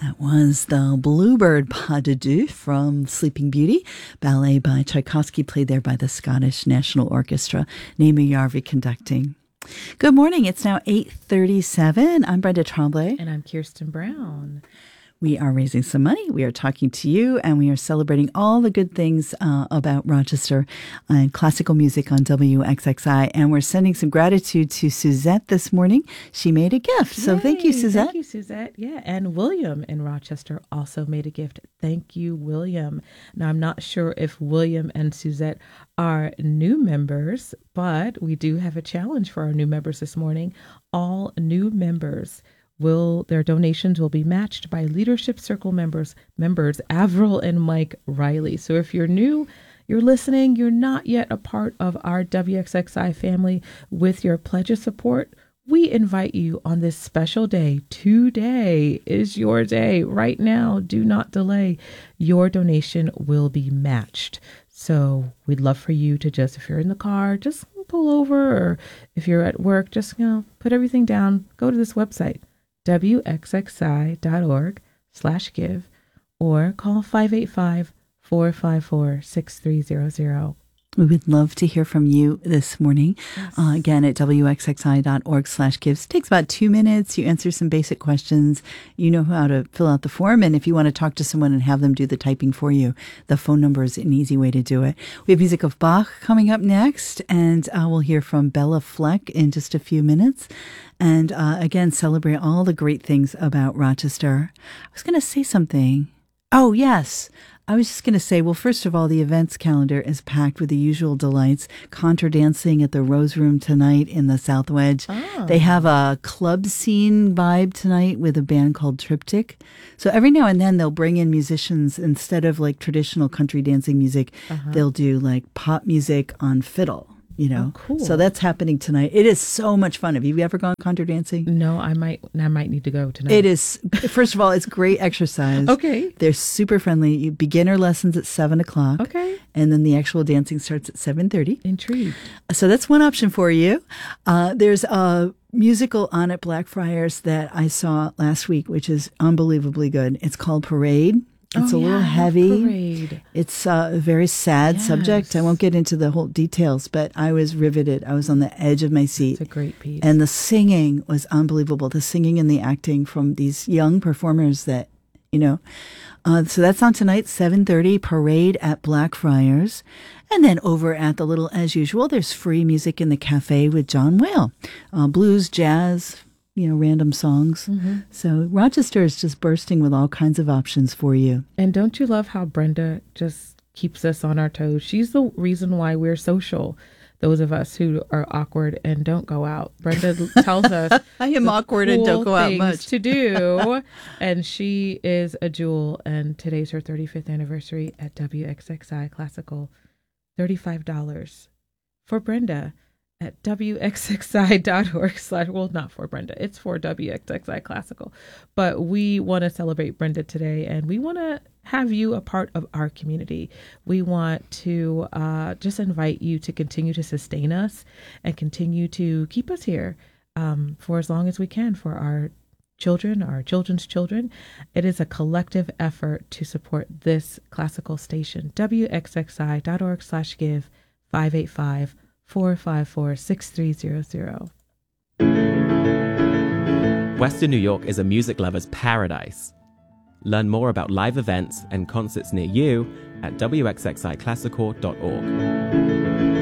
That was the Bluebird Pas de Deux from Sleeping Beauty, ballet by Tchaikovsky, played there by the Scottish National Orchestra, Naima Yarvi conducting. Good morning. It's now 8:37. I'm Brenda Tremblay. And I'm Kirsten Brown. We are raising some money. We are talking to you, and we are celebrating all the good things about Rochester and classical music on WXXI. And we're sending some gratitude to Suzette this morning. She made a gift. So thank you, Suzette. Thank you, Suzette. Yeah, and William in Rochester also made a gift. Thank you, William. Now, I'm not sure if William and Suzette are new members, but we do have a challenge for our new members this morning. All new members their donations will be matched by Leadership Circle members Avril and Mike Riley. So if you're new, you're listening, you're not yet a part of our WXXI family with your pledge of support, we invite you on this special day. Today is your day. Right now, do not delay. Your donation will be matched. So we'd love for you to just, if you're in the car, just pull over, or if you're at work, just put everything down, go to this website, wxxi.org/give, or call 585-454-6300. We would love to hear from you this morning. Yes. Again, at wxxi.org/gives. It takes about 2 minutes. You answer some basic questions. You know how to fill out the form. And if you want to talk to someone and have them do the typing for you, the phone number is an easy way to do it. We have music of Bach coming up next, and we'll hear from Bella Fleck in just a few minutes. And again, celebrate all the great things about Rochester. I was going to say something. Oh, yes. I was just going to say, well, first of all, the events calendar is packed with the usual delights. Contra dancing at the Rose Room tonight in the South Wedge. Oh. They have a club scene vibe tonight with a band called Triptych. So every now and then they'll bring in musicians. Instead of like traditional country dancing music, they'll do like pop music on fiddle. Oh, cool. So that's happening tonight. It is so much fun. Have you ever gone contra dancing? No, I might need to go tonight. It is, first of all, it's great exercise. Okay. They're super friendly. Beginner lessons at 7:00. Okay. And then the actual dancing starts at 7:30. Intrigued. So that's one option for you. There's a musical on at Blackfriars that I saw last week, which is unbelievably good. It's called Parade. It's a little heavy. Parade. It's a very sad subject. I won't get into the whole details, but I was riveted. I was on the edge of my seat. It's a great piece. And the singing was unbelievable. The singing and the acting from these young performers that, so that's on tonight, 7:30, Parade at Blackfriars. And then over at the Little As Usual, there's free music in the cafe with John Whale. Blues, jazz, random songs. Mm-hmm. So Rochester is just bursting with all kinds of options for you. And don't you love how Brenda just keeps us on our toes? She's the reason why we're social. Those of us who are awkward and don't go out. Brenda tells us I am awkward and don't go out much to do. And she is a jewel. And today's her 35th anniversary at WXXI Classical. $35 for Brenda at wxxi.org/ well, not for Brenda, it's for WXXI Classical. But we want to celebrate Brenda today, and we want to have you a part of our community. We want to just invite you to continue to sustain us and continue to keep us here for as long as we can for our children, our children's children. It is a collective effort to support this classical station. wxxi.org/give, 585-454-6300. Western New York is a music lover's paradise. Learn more about live events and concerts near you at wxxiclassical.org.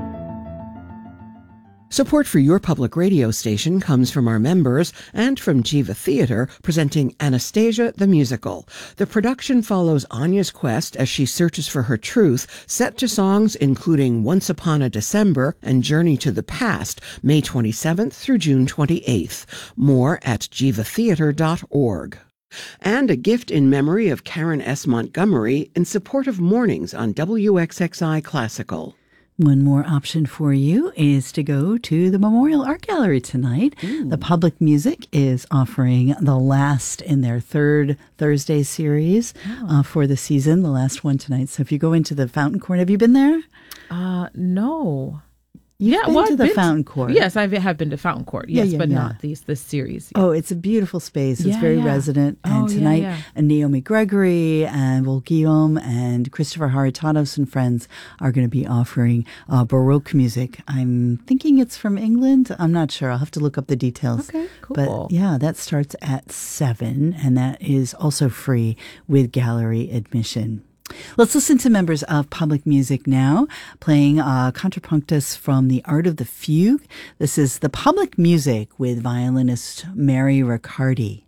Support for your public radio station comes from our members and from Jiva Theater, presenting Anastasia the Musical. The production follows Anya's quest as she searches for her truth, set to songs including Once Upon a December and Journey to the Past, May 27th through June 28th. More at jivatheater.org. And a gift in memory of Karen S. Montgomery in support of mornings on WXXI Classical. One more option for you is to go to the Memorial Art Gallery tonight. Ooh. The Public Music is offering the last in their third Thursday series for the season, the last one tonight. So if you go into the Fountain Court, have you been there? No. You've been to the Fountain Court. Yes, I have been to Fountain Court. Yes, but not this series. Oh, it's a beautiful space. It's very resonant. And tonight, Naomi Gregory and Will Guillaume and Christopher Haritatos and friends are going to be offering Baroque music. I'm thinking it's from England. I'm not sure. I'll have to look up the details. Okay, cool. But yeah, that starts at 7, and that is also free with gallery admission. Let's listen to members of Public Music now, playing Contrapunctus from The Art of the Fugue. This is the Public Music with violinist Mary Riccardi.